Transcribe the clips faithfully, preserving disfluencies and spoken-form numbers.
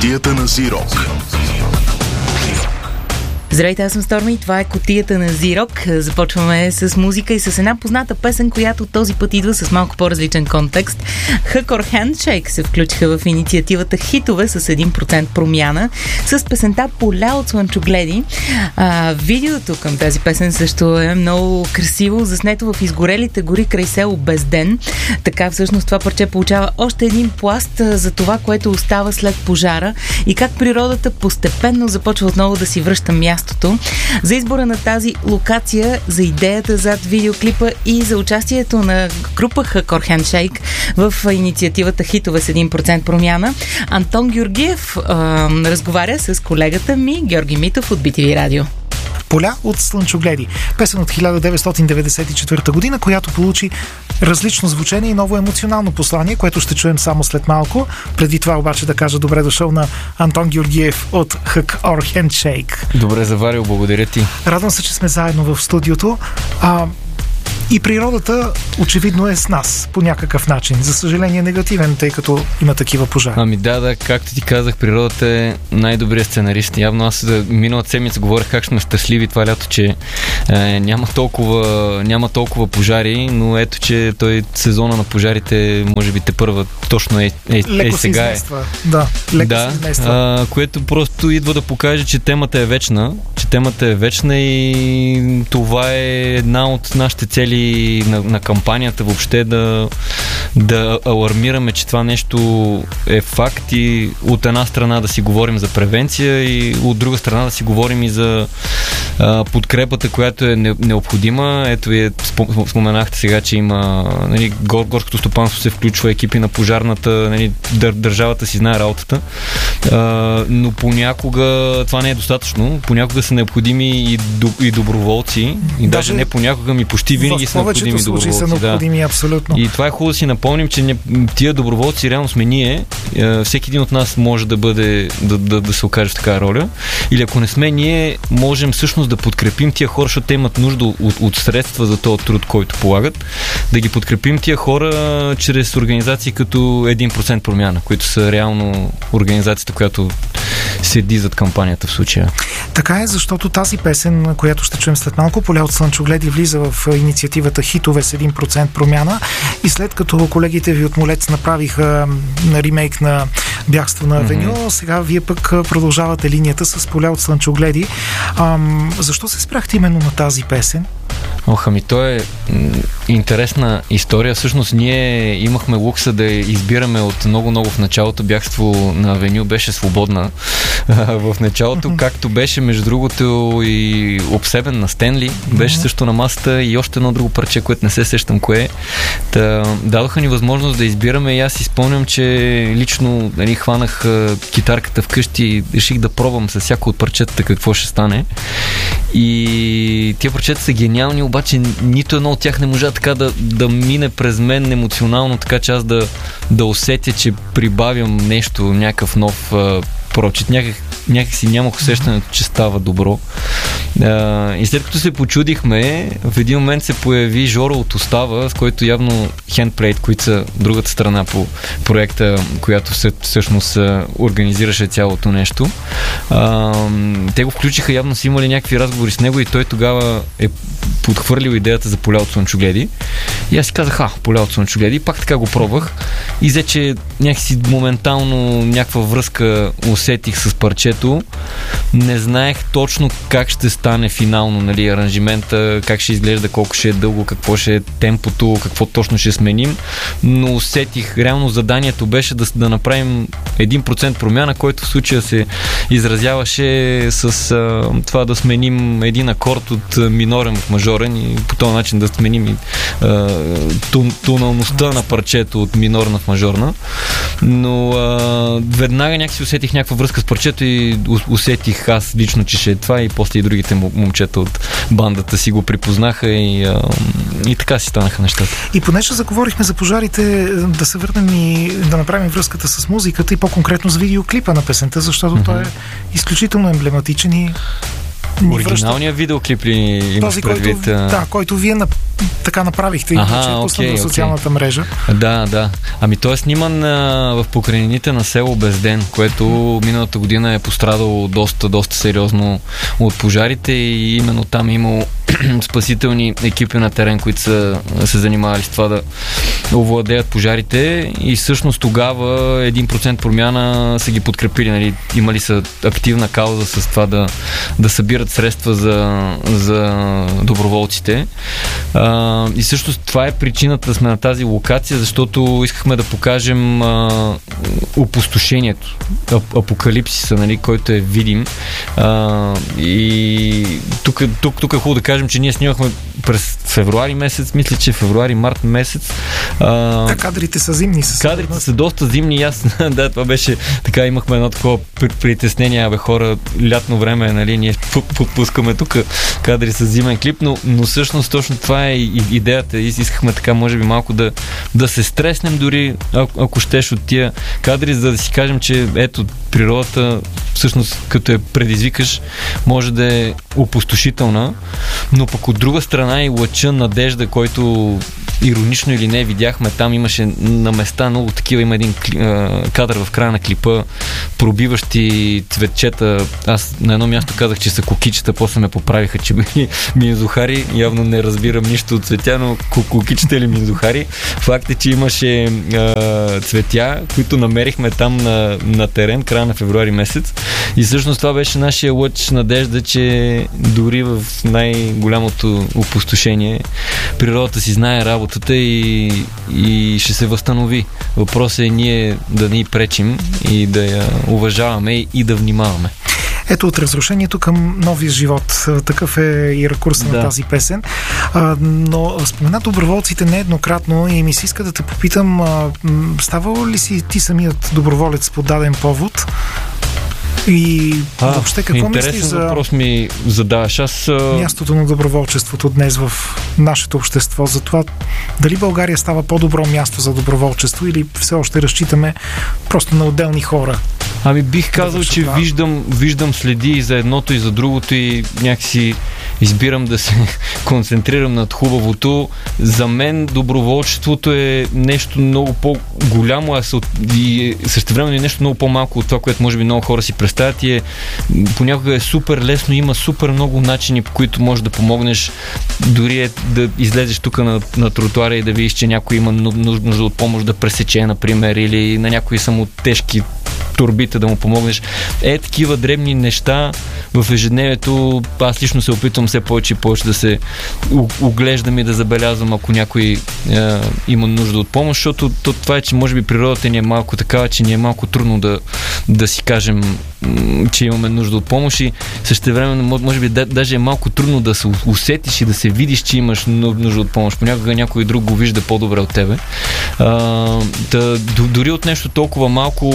Кутията на Зирок. Здравейте, аз съм Сторми и това е Кутията на Зирок. Започваме с музика и с една позната песен, която този път идва с малко по-различен контекст. Hook or Handshake се включиха в инициативата Хитове с един процент промяна с песента Поля от слънчогледи. А, видеото към тази песен също е много красиво, заснето в изгорелите гори край село Безден. Така всъщност това парче получава още един пласт за това, което остава след пожара и как природата постепенно започва отново да си връща място. За избора на тази локация, за идеята зад видеоклипа и за участието на група Hook or Handshake в инициативата Хитове с един процент промяна, Антон Георгиев а, разговаря с колегата ми Георги Митов от Би Ти Ви Радио. Поля от слънчогледи. Песен от хиляда деветстотин деветдесет и четвърта година, която получи различно звучение и ново емоционално послание, което ще чуем само след малко. Преди това обаче да кажа добре дошъл на Антон Георгиев от Hook or Handshake. Добре заварил, благодаря ти. Радвам се, че сме заедно в студиото. А, И природата очевидно е с нас по някакъв начин. За съжаление негативен, тъй като има такива пожари. Ами да, да, както ти казах, природата е най-добрият сценарист. Явно аз за миналата седмица говорих как сме щастливи това лято, че е, няма, толкова, няма толкова пожари, но ето, че той сезона на пожарите може би те първа точно е, е, леко е сега е. Да, леко да, се измества. А, което просто идва да покаже, че темата е вечна, че темата е вечна и това е една от нашите цели На, на кампанията въобще да, да алармираме, че това нещо е факт и от една страна да си говорим за превенция и от друга страна да си говорим и за а, подкрепата, която е не, необходима. Ето вие споменахте сега, че има нали, гор, горското стопанство се включва, екипи на пожарната, нали, дър, държавата си знае работата, а, но понякога това не е достатъчно. Понякога са необходими и, до, и доброволци и даже, даже не понякога ми почти винаги са необходими доброволци. Са необходими, да. Абсолютно. И това е хубаво да си напомним, че тия доброволци реално сме ние. Всеки един от нас може да бъде да, да, да се окаже в такава роля. Или ако не сме ние, можем всъщност да подкрепим тия хора, защото те имат нужда от, от средства за този труд, който полагат. Да ги подкрепим тия хора чрез организации като един процент промяна, които са реално организацията, която седи зад кампанията в случая. Така е, защото тази песен, която ще чуем след малко, Поля от слънчогледи, влиза в инициативата Хитове с един процент промяна и след като колегите ви от Молец направиха на ремейк на Бягство на Авеню, mm-hmm. сега вие пък продължавате линията с Поля от слънчогледи. Ам, защо се спряхте именно на тази песен? Ох, ами то е интересна история. Всъщност ние имахме лукса да избираме от много-много в началото. Бягство на Авеню беше свободна. В началото, mm-hmm. както беше между другото и Обсебен на Стенли, беше mm-hmm. също на масата и още едно друго парче, което не се сещам кое е. Та, дадоха ни възможност да избираме и аз си спомням, че лично нали, хванах китарката вкъщи и реших да пробвам с всяко от парчетата какво ще стане. И тия парчета са гениални, обаче нито едно от тях не можа така да, да мине през мен емоционално, така че аз да, да усетя, че прибавям нещо, някакъв нов а, прочит. Някак, някак си нямах усещането, че става добро. А, и след като се почудихме, в един момент се появи Жоро от Остава, с който явно Handplate, които са другата страна по проекта, която всъщност организираше цялото нещо. А, те го включиха, явно са имали някакви разговори с него и той тогава е подхвърлил идеята за Поля от слънчогледи. И аз си казах, а, Поля от слънчогледи. И пак така го пробвах. И взе, че някакси моментално някаква връзка усетих с парчето. Не знаех точно как ще стане финално, нали, аранжимента, как ще изглежда, колко ще е дълго, какво ще е темпото, какво точно ще сменим, но усетих, реално заданието беше да, да направим един процент промяна, който в случая се изразяваше с а, това да сменим един акорд от минорен в мажорен и по този начин да сменим и, а, тун, тоналността на парчето от минорна в мажорна. Но а, веднага някакси усетих някаква връзка с парчето и усетих аз лично, че ще е това и после и другите момчета от бандата си го припознаха и, а, и така си станаха нещата. И понеже заговорихме за пожарите, да се върнем и да направим връзката с музиката и по-конкретно с видеоклипа на песента, защото mm-hmm. той е изключително емблематичен и оригиналният видеоклип ли имаш този, предвид? Който, да, който вие така направихте и Аха, че е пуснат окей, в социалната окей. мрежа. Да, да. Ами той е сниман а, в покрайнините на село Безден, което миналата година е пострадало доста, доста сериозно от пожарите и именно там е имало спасителни екипи на терен, които са се занимавали с това да овладеят пожарите и всъщност тогава един процент промяна са ги подкрепили. Нали? Имали са активна кауза с това да, да събират средства за, за доброволците. А, и всъщност това е причината да сме на тази локация, защото искахме да покажем а, опустошението, апокалипсиса, нали, който е видим. А, и тук, тук, тук е хубаво да кажем, че ние снимахме през февруари месец, мисля, че февруари-март месец. А, да, кадрите са зимни. Са кадрите са доста зимни. Аз, да, това беше така, имахме едно такова притеснение, абе хора, лятно време, нали, ние пускаме тук кадри с зимен клип, но, но всъщност точно това е и идеята. Искахме така, може би малко да, да се стреснем дори, ако, ако щеш, от тия кадри, за да си кажем, че ето, природата всъщност като я предизвикаш, може да е опустошителна, но пък от друга страна и лъча надежда, който иронично или не видяхме там, имаше на места много такива, има един кадър в края на клипа, пробиващи цветчета. Аз на едно място казах, че са кокичета, после ме поправиха, че били минзухари. Явно не разбирам нищо от цветя, но кокичета или минзухари. Факт е, че имаше а, цветя, които намерихме там на, на терен, края на февруари месец. И всъщност това беше нашия лъч надежда, че дори в най-голямото опустошение природата си знае работата и, и ще се възстанови. Въпросът е ние да не й пречим и да я уважаваме и да внимаваме. Ето, от разрушението към новия живот. Такъв е и ракурса да. на тази песен. А, но спомена доброволците нееднократно и ми се иска да те попитам, а, ставал ли си ти самият доброволец по даден повод? И а, въобще какво мислиш за въпрос ми задаваш. Аз, мястото на доброволчеството днес в нашето общество? За това дали България става по-добро място за доброволчество или все още разчитаме просто на отделни хора? Ами бих казал, да, че това. виждам, виждам следи и за едното и за другото и някакси избирам да се концентрирам над хубавото. За мен доброволчеството е нещо много по-голямо, а и същевременно е нещо много по-малко от това, което може би много хора си представят и е, понякога е супер лесно, има супер много начини, по които можеш да помогнеш. Дори е да излезеш тук на, на тротуара и да видиш, че някой има нужда от помощ да пресече, например, или на някои само тежки турбите да му помогнеш. Е, такива дребни неща в ежедневието. Аз лично се опитвам все повече и повече да се оглеждам и да забелязвам, ако някой е, има нужда от помощ, защото то, това е, че може би природата ни е малко такава, че ни е малко трудно да, да си кажем, че имаме нужда от помощ и същевременно може би да, даже е малко трудно да се усетиш и да се видиш, че имаш нужда от помощ. Понякога някой друг го вижда по-добре от тебе. А, да, дори от нещо толкова малко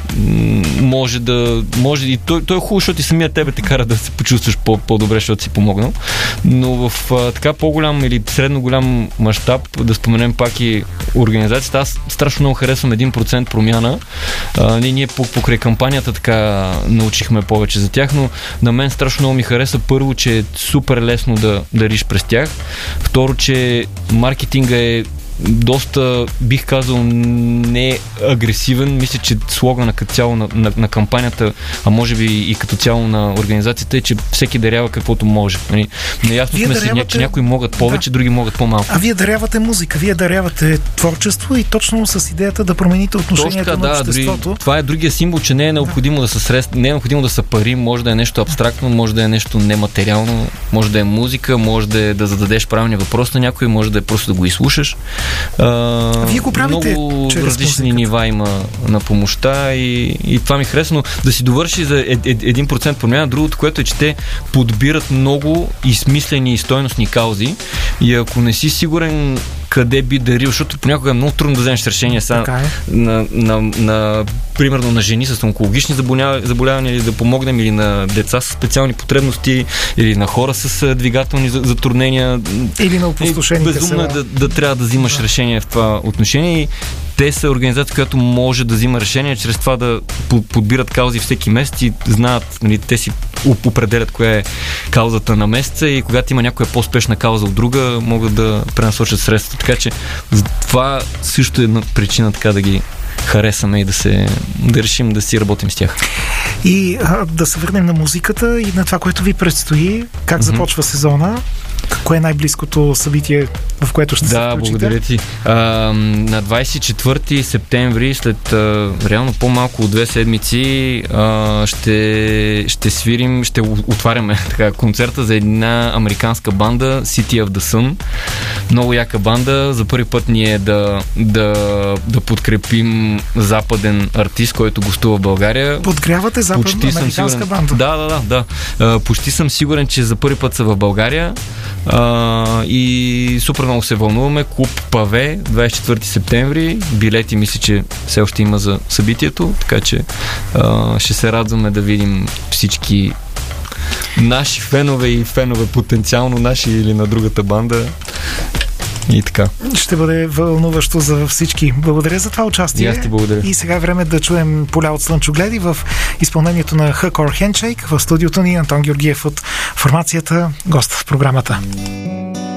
може да може и той, той е хубаво, защото и самия тебе те кара да се почувстваш по, по-добре, защото си помогнал. Но в а, така по-голям или средно голям мащаб, да споменем пак и организацията, аз страшно много харесвам един процент промяна. А, ние, ние покрай кампанията така научихме повече за тях, но на мен страшно много ми хареса първо, че е супер лесно да дариш през тях. Второ, че маркетинга е доста, бих казал, не агресивен. Мисля, че слогана като цяло на, на, на кампанията, а може би и като цяло на организацията е, че всеки дарява каквото може. Нали? Наясно сме дарявате... си, че някои могат повече, да. Други могат по-малко. А вие дарявате музика, вие дарявате творчество и точно с идеята да промените отношението Точка, на да, обществото. Дори, това е другия символ, че не е необходимо да, да са средства, не е необходимо да са пари, може да е нещо абстрактно, може да е нещо нематериално, може да е музика, може да е да зададеш правилния въпрос на някой, може да е просто да го изслушаш. Uh, Вие го правите много различни музиката. Нива има на помощта и, и това ми хареса, но да си довърши за един процент промяна. Другото, което е, че те подбират много измислени и стойностни каузи и ако не си сигурен къде би дарил, защото понякога е много трудно да вземеш решение са, е. на, на, на, примерно на жени с онкологични заболявания или да помогнем, или на деца с специални потребности, или на хора с двигателни затруднения. Или на опустошените села. Безумно е да, да трябва да взимаш решение в това отношение и те са организация, която може да взима решение, чрез това да подбират каузи всеки месец и знаят, нали, те си определят коя е каузата на месеца и когато има някоя по-спешна кауза от друга, могат да пренасочат средства. Така че това също е една причина така да ги харесаме и да се да решим да си работим с тях. И а, да се върнем на музиката и на това, което ви предстои. Как mm-hmm. започва сезона? Кое е най-близкото събитие, в което ще да, се включите? Да, благодаря ти. А, на двадесет и четвърти септември, след а, реално по-малко от две седмици, а, ще, ще свирим, ще отваряме така, концерта за една американска банда, City of the Sun. Много яка банда. За първи път ние да, да, да подкрепим западен артист, който гостува в България. Подгрявате западна американска банда? Да, да, да. да. А, почти съм сигурен, че за първи път са в България. Uh, и супер много се вълнуваме. Клуб Паве, двадесет и четвърти септември. Билети мисля, че все още има за събитието, така че uh, ще се радваме да видим всички наши фенове и фенове потенциално наши или на другата банда. И така. Ще бъде вълнуващо за всички. Благодаря за това участие. И аз ти благодаря. И сега е време да чуем Поля от слънчогледи в изпълнението на Hardcore Handshake. В студиото ни Антон Георгиев от формацията, гост в програмата.